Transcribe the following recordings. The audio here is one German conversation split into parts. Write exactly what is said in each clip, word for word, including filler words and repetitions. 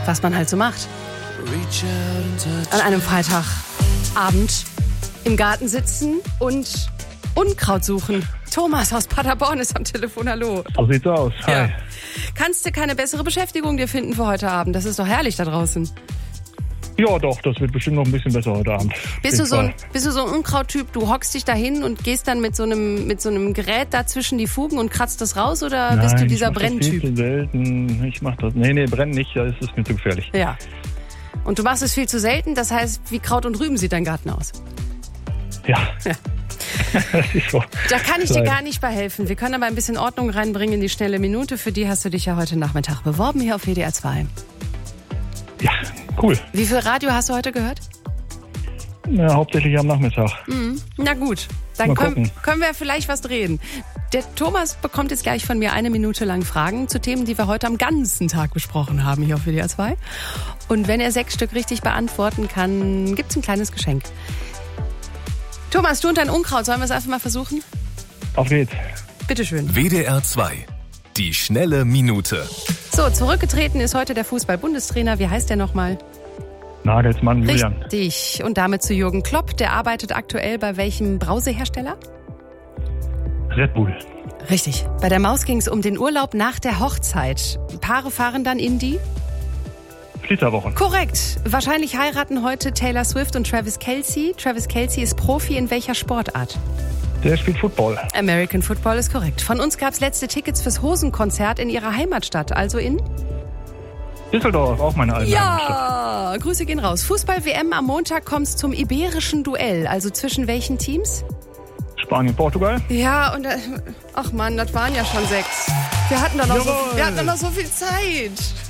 was man halt so macht. An einem Freitagabend im Garten sitzen und Unkraut suchen. Thomas aus Paderborn ist am Telefon, hallo. So sieht's aus, hi. Ja. Kannst du keine bessere Beschäftigung dir finden für heute Abend? Das ist doch herrlich da draußen. Ja doch, das wird bestimmt noch ein bisschen besser heute Abend. Bist du, so ein, bist du so ein Unkrauttyp, du hockst dich dahin und gehst dann mit so einem, mit so einem Gerät da zwischen die Fugen und kratzt das raus oder Nein, bist du dieser ich mach Brenntyp? Das viel zu selten. Ich mach das. Nee, nee, brennen nicht, das ist mir zu gefährlich. Ja. Und du machst es viel zu selten, das heißt, wie Kraut und Rüben sieht dein Garten aus? Ja. ja. Das ist so. Da kann ich dir gar nicht bei helfen. Wir können aber ein bisschen Ordnung reinbringen in die schnelle Minute. Für die hast du dich ja heute Nachmittag beworben hier auf W D R zwei. Ja, cool. Wie viel Radio hast du heute gehört? Ja, hauptsächlich am Nachmittag. Mhm. Na gut, dann können, können wir vielleicht was drehen. Der Thomas bekommt jetzt gleich von mir eine Minute lang Fragen zu Themen, die wir heute am ganzen Tag besprochen haben hier auf W D R zwei. Und wenn er sechs Stück richtig beantworten kann, gibt's ein kleines Geschenk. Thomas, du und dein Unkraut, sollen wir es einfach mal versuchen? Auf geht's. Bitteschön. W D R zwei, die schnelle Minute. So, zurückgetreten ist heute der Fußball-Bundestrainer. Wie heißt der nochmal? Nagelsmann, Julian. Richtig. Und damit zu Jürgen Klopp. Der arbeitet aktuell bei welchem Brausehersteller? Red Bull. Richtig. Bei der Maus ging es um den Urlaub nach der Hochzeit. Paare fahren dann in die? Flitterwochen. Korrekt. Wahrscheinlich heiraten heute Taylor Swift und Travis Kelce. Travis Kelce ist Profi in welcher Sportart? Der spielt Football. American Football ist korrekt. Von uns gab es letzte Tickets fürs Hosenkonzert in ihrer Heimatstadt, also in? Düsseldorf, auch meine alte Heimatstadt. Ja, Grüße gehen raus. Fußball-W M am Montag kommt's zum iberischen Duell. Also zwischen welchen Teams? Spanien, Portugal. Ja, und äh, ach Mann, das waren ja schon sechs. Wir hatten doch noch, so, wir hatten doch noch so viel Zeit.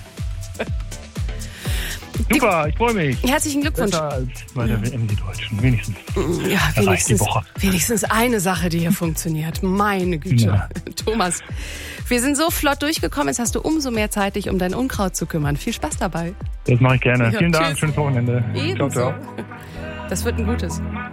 Super, ich freue mich. Herzlichen Glückwunsch. Besser als bei der W M die Deutschen, wenigstens. Ja, wenigstens, wenigstens eine Sache, die hier funktioniert. Meine Güte. Ja. Thomas, wir sind so flott durchgekommen, jetzt hast du umso mehr Zeit, dich um dein Unkraut zu kümmern. Viel Spaß dabei. Das mache ich gerne. Ja, Vielen Dank, tschüss. schönes Wochenende. Ebenso. Ciao, ciao. Das wird ein gutes.